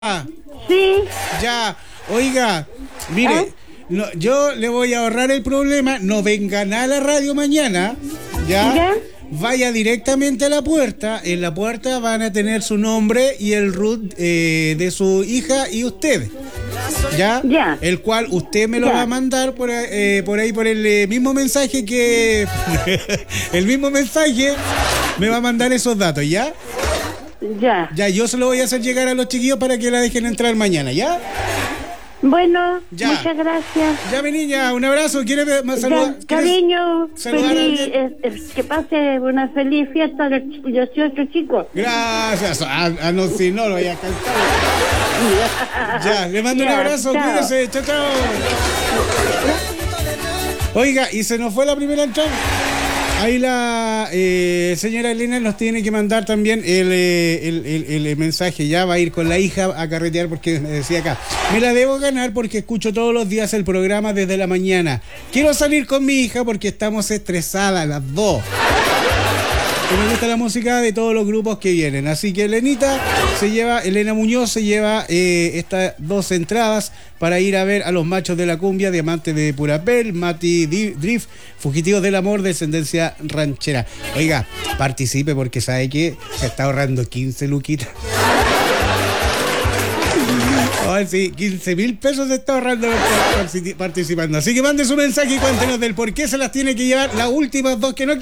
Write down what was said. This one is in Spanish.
Sí. Ya, oiga, mire, no, yo le voy a ahorrar el problema, no vengan a la radio mañana, ¿ya? Vaya directamente a la puerta, en la puerta van a tener su nombre y el root de su hija y usted, ¿ya? Ya. El cual usted me lo va a mandar por ahí, por el mismo mensaje que... el mismo mensaje me va a mandar esos datos, ¿ya? Ya. Ya, yo se lo voy a hacer llegar a los chiquillos para que la dejen entrar mañana, ¿ya? Bueno, Ya. muchas gracias. Ya, mi niña, un abrazo. ¿Quieres saludar? Ya, cariño, saludar a feliz, alguien? que pase una feliz fiesta de los 18 chicos. Gracias. No, si no lo voy a cantar. Ya, le mando un Ya, abrazo. chao. Cuídese. Chao, chao. Oiga, y se nos fue la primera entrada. Ahí la señora Elena nos tiene que mandar también el mensaje. Ya va a ir con la hija a carretear porque me decía acá. Me la debo ganar porque escucho todos los días el programa desde la mañana. Quiero salir con mi hija porque estamos estresadas las dos. Y me gusta la música de todos los grupos que vienen. Así que Elena Muñoz se lleva estas 2 entradas para ir a ver a los machos de la cumbia, Diamantes de Purapel, Mati Drift, Fugitivos del Amor, Descendencia Ranchera. Oiga, participe porque sabe que se está ahorrando 15 luquitas. Oh, sí, 15,000 pesos se está ahorrando participando. Así que mande su mensaje y cuéntenos del por qué se las tiene que llevar las últimas 2 que no